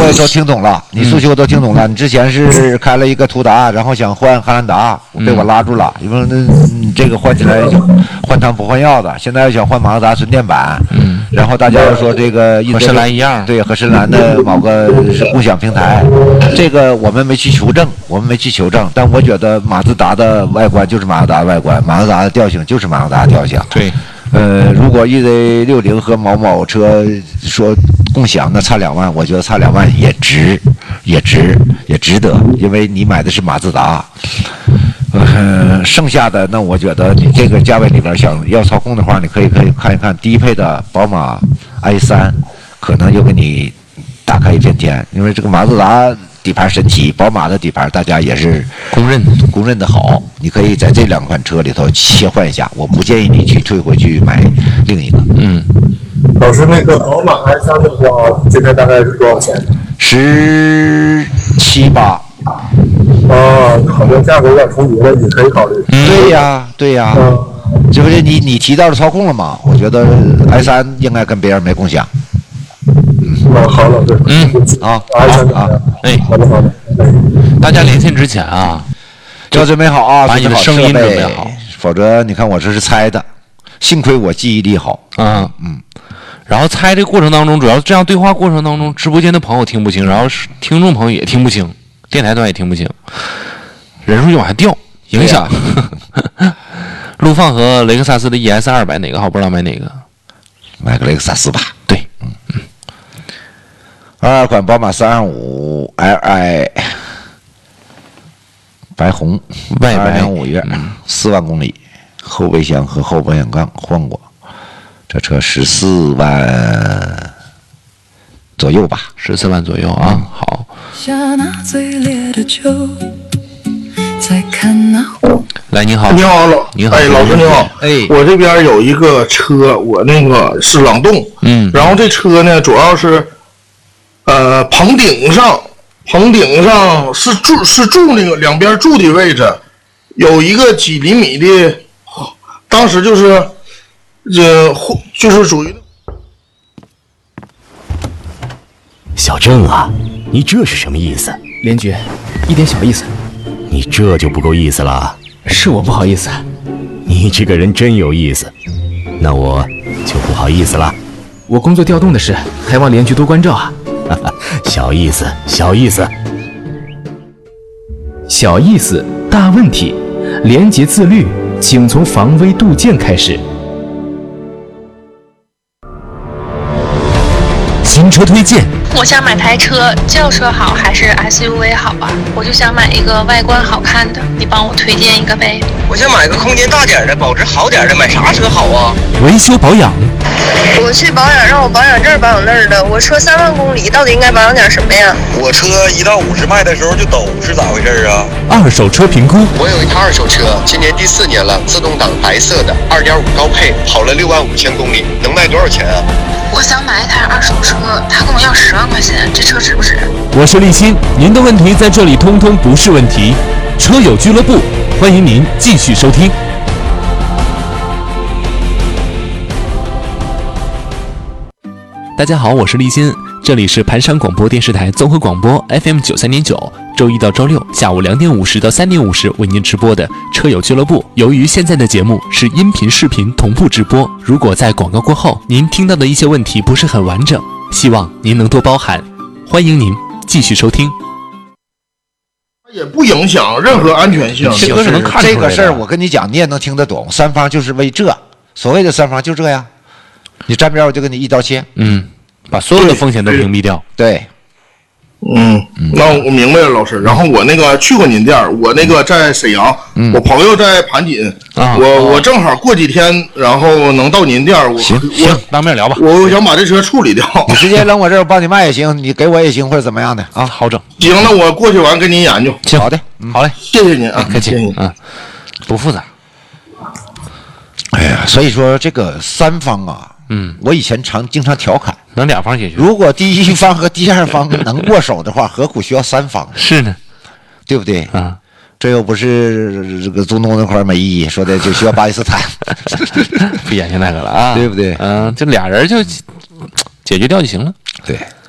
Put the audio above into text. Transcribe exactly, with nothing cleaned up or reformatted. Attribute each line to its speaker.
Speaker 1: 我都听懂了，你诉求都听懂了。你之前是开了一个途达，然后想换汉兰达，被我拉住了，因为那你这个换起来换汤不换药的。现在又想换马自达纯电版，嗯，然后大家又说这个
Speaker 2: 和深蓝一样，
Speaker 1: 对，和深蓝的某个是共享平台，这个我们没去求证，我们没去求证，但我觉得马自达的外观就是马自达的外观，马自达的调性就是马自达的调性，
Speaker 2: 对。
Speaker 1: 呃，如果 E Z 六十和某某车说共享，那差两万，我觉得差两万也值，也值，也值得，因为你买的是马自达。呃，剩下的那我觉得你这个价位里边想要操控的话，你可以可以看一看低配的宝马 i 三，可能又给你打开一片天，因为这个马自达底盘神奇，宝马的底盘大家也是
Speaker 2: 公认
Speaker 1: 公认的好，你可以在这两款车里头切换一下，我不建议你去退回去买另一个。
Speaker 2: 嗯，
Speaker 3: 老师，那个宝马 i 三的话，这边大概是多少钱？
Speaker 1: 十七八。
Speaker 3: 啊，好像价格有点重叠了，也可以考虑。
Speaker 1: 嗯、对呀，对呀，嗯、这不是你你提到了操控了吗？我觉得 i 三应该跟别人没共享。
Speaker 3: 哦，好了，对，
Speaker 2: 嗯，
Speaker 1: 啊
Speaker 3: 啊
Speaker 1: 啊，
Speaker 2: 哎，
Speaker 3: 好的好的，
Speaker 2: 大家连线之前啊，
Speaker 1: 要准备好啊，
Speaker 2: 把你的声音准备好，
Speaker 1: 否则你看我这是猜的，幸亏我记忆力好，
Speaker 2: 嗯嗯，然后猜这个过程当中，主要这样对话过程当中，直播间的朋友听不清，然后听众朋友也听不清，电台端也听不清，人数就往下掉，影响。陆放和雷克萨斯的 E S 二百哪个好？不知道买哪个？
Speaker 1: 买个雷克萨斯吧。
Speaker 2: 对，嗯
Speaker 1: 嗯。二款宝马三二五 L I 白红，
Speaker 2: 外白
Speaker 1: 年五月，四万公里，后备箱和后保险杠换过，这车十四万左右吧，
Speaker 2: 十四万左右啊。嗯、好。来，你好，
Speaker 3: 你好，老，
Speaker 2: 你好，
Speaker 3: 哎，老师你好，
Speaker 1: 哎，
Speaker 3: 我这边有一个车，我那个是朗动，
Speaker 2: 嗯，
Speaker 3: 然后这车呢，主要是，呃，棚顶上，棚顶上是柱是柱那个两边柱的位置，有一个几厘米的，当时就是，呃，就是属于。
Speaker 4: 小郑啊，你这是什么意思？
Speaker 5: 连局，一点小意思。
Speaker 4: 你这就不够意思了。
Speaker 5: 是我不好意思。
Speaker 4: 你这个人真有意思，那我就不好意思了。
Speaker 5: 我工作调动的事，还望连局多关照啊。
Speaker 4: 小意思，小意思，
Speaker 5: 小意思，大问题。廉洁自律，请从防微杜渐开始。
Speaker 4: 新车推荐。
Speaker 6: 我想买台车，轿车好还是 S U V 好啊？我就想买一个外观好看的，你帮我推荐一个呗。
Speaker 7: 我想买个空间大点的，保值好点的，买啥车好啊？
Speaker 4: 维修保养。
Speaker 6: 我去保养，让我保养这儿保养那儿的。我车三万公里，到底应该保养点什么呀？
Speaker 7: 我车一到五十迈的时候就抖，是咋回事啊？
Speaker 4: 二手车评估。
Speaker 8: 我有一台二手车，今年第四年了，自动挡白色的，二点五高配，跑了六万五千公里，能卖多少钱啊？
Speaker 6: 我想买一台二手车，他跟我要十万块钱，这车值不值？
Speaker 4: 我是立新，您的问题在这里通通不是问题。车友俱乐部，欢迎您继续收听。大家好，我是立新，这里是盘山广播电视台综合广播 F M 九三点九，周一到周六下午两点五十到三点五十为您直播的车友俱乐部。由于现在的节目是音频、视频同步直播，如果在广告过后您听到的一些问题不是很完整，希望您能多包涵。欢迎您继续收听。
Speaker 3: 也不影响任何安全性。
Speaker 1: 这个是能看出来的。这个事儿我跟你讲，你也能听得懂。三方就是为这，所谓的三方就这样。你站边我就给你一刀切，
Speaker 2: 嗯，把所有的风险都屏蔽掉。
Speaker 1: 对，
Speaker 3: 嗯，那我明白了，老师。然后我那个去过您店，我那个在沈阳，
Speaker 1: 嗯、
Speaker 3: 我朋友在盘锦，
Speaker 2: 啊、
Speaker 3: 我、
Speaker 2: 哦、
Speaker 3: 我正好过几天，然后能到您店，我
Speaker 2: 行行，当面聊吧。
Speaker 3: 我想把这车处理掉，
Speaker 1: 你直接扔我这儿，我帮你卖也行，你给我也行，或者怎么样的啊？
Speaker 2: 好整。
Speaker 3: 行，那我过去完跟您研究。
Speaker 2: 行，
Speaker 1: 好的，
Speaker 2: 嗯、好嘞，
Speaker 3: 谢谢您啊，
Speaker 2: 客气，
Speaker 3: 谢谢您
Speaker 2: 啊，不复杂。
Speaker 1: 哎呀，所以说这个三方啊。
Speaker 2: 嗯，
Speaker 1: 我以前常经常调侃，
Speaker 2: 能两方解决。
Speaker 1: 如果第一方和第二方能握手的话，何苦需要三方？
Speaker 2: 是呢，
Speaker 1: 对不对？
Speaker 2: 啊，
Speaker 1: 这又不是这个中东那块没意义，说的就需要巴基斯坦，
Speaker 2: 不研究那个了啊，
Speaker 1: 对不对？
Speaker 2: 嗯、呃，这俩人就解决掉就行了。
Speaker 1: 对。